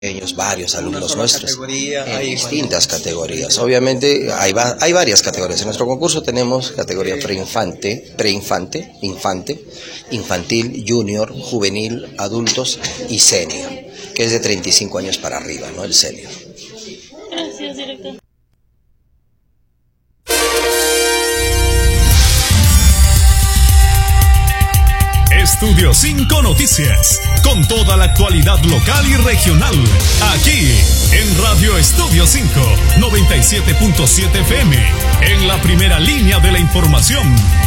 varios alumnos nuestros en distintas categorías. Obviamente hay varias categorías. En nuestro concurso tenemos categoría preinfante, infantil, junior, juvenil, adultos y senior, que es de 35 años para arriba, ¿no? El senior. Gracias, director. Estudio 5 Noticias, con toda la actualidad local y regional, aquí en Radio Estudio 5, 97.7 FM, en la primera línea de la información.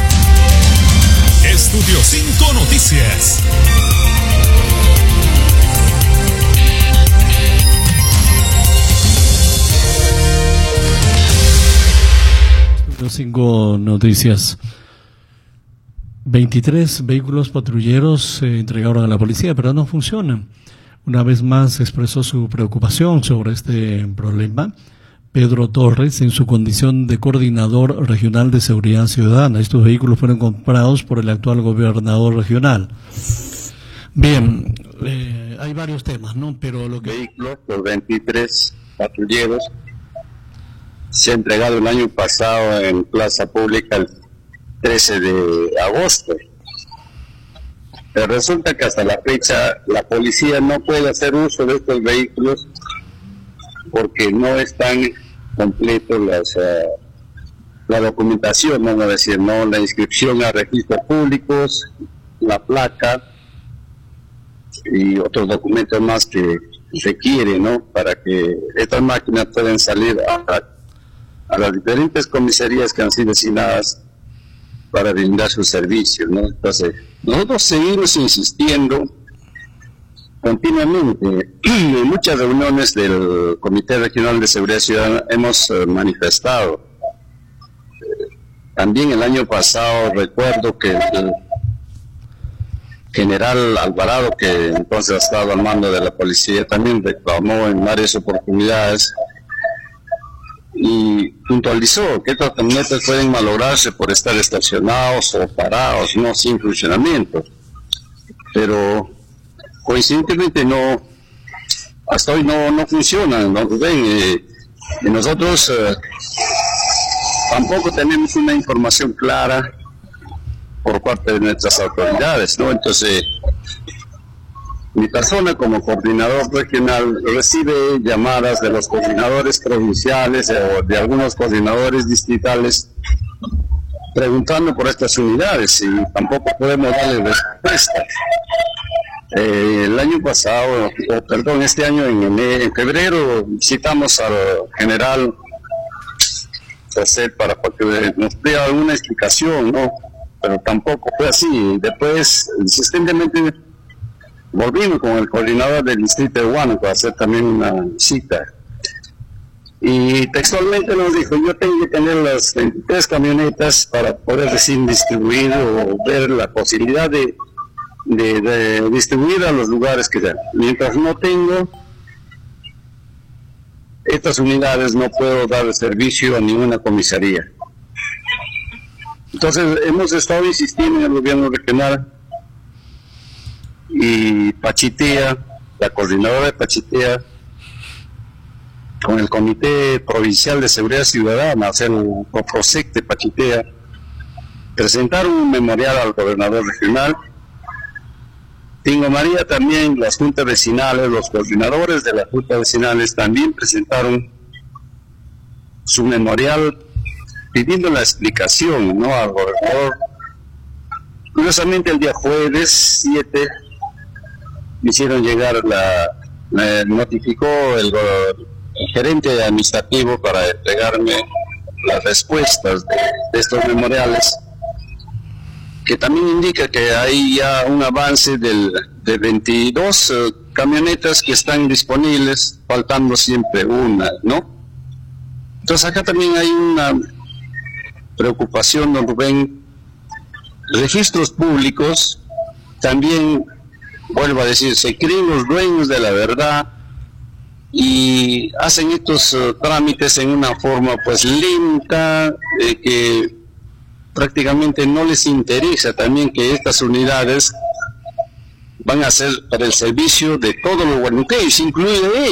Estudio 5 Noticias. Estudio 5 Noticias. 23 vehículos patrulleros se entregaron a la policía, pero no funcionan. Una vez más expresó su preocupación sobre este problema Pedro Torres en su condición de coordinador regional de seguridad ciudadana. Estos vehículos fueron comprados por el actual gobernador regional. Bien, hay varios temas, ¿no? Pero lo que... Vehículos, los 23 patrulleros, se ha entregado el año pasado en plaza pública el 13 de agosto. Pero resulta que hasta la fecha la policía no puede hacer uso de estos vehículos porque no están completos la documentación, vamos a decir, no la inscripción a registros públicos, la placa y otros documentos más que requiere, ¿no? Para que estas máquinas puedan salir a las diferentes comisarías que han sido designadas para brindar sus servicios, ¿no? Entonces, nosotros seguimos insistiendo continuamente. En muchas reuniones del Comité Regional de Seguridad Ciudadana hemos manifestado. También el año pasado recuerdo que el general Alvarado, que entonces estaba al mando de la policía, también reclamó en varias oportunidades y puntualizó que estas camionetas pueden malograrse por estar estacionados o parados, no sin funcionamiento. Pero coincidentemente hasta hoy no funcionan, ¿no? Ven, y nosotros tampoco tenemos una información clara por parte de nuestras autoridades, ¿no? Entonces, mi persona como coordinador regional recibe llamadas de los coordinadores provinciales o de algunos coordinadores distritales preguntando por estas unidades y tampoco podemos darle respuesta. El año pasado, este año en febrero visitamos al general José para que nos dé alguna explicación, ¿no? Pero tampoco fue así. Después, insistentemente, volvimos con el coordinador del distrito de Huánuco a hacer también una visita. Y textualmente nos dijo, yo tengo que tener las 23 camionetas para poder recién distribuir o ver la posibilidad de distribuir a los lugares que sean. Mientras no tengo estas unidades, no puedo dar servicio a ninguna comisaría. Entonces, hemos estado insistiendo en el gobierno regional y Pachitea, la coordinadora de Pachitea, con el Comité Provincial de Seguridad Ciudadana, o sea, el COPROSEC de Pachitea, presentaron un memorial al gobernador regional. Tingo María también, las juntas vecinales, los coordinadores de las juntas vecinales también presentaron su memorial pidiendo la explicación, ¿no?, al gobernador. Curiosamente, el día jueves 7 me hicieron llegar me notificó el gerente administrativo para entregarme las respuestas de estos memoriales, que también indica que hay ya un avance de 22 camionetas que están disponibles, faltando siempre una, ¿no? Entonces acá también hay una preocupación, don Rubén. Registros públicos también, vuelvo a decir, se creen los dueños de la verdad y hacen estos trámites en una forma pues lenta, que prácticamente no les interesa también que estas unidades van a ser para el servicio de todos los huarunqueños, incluido ellos.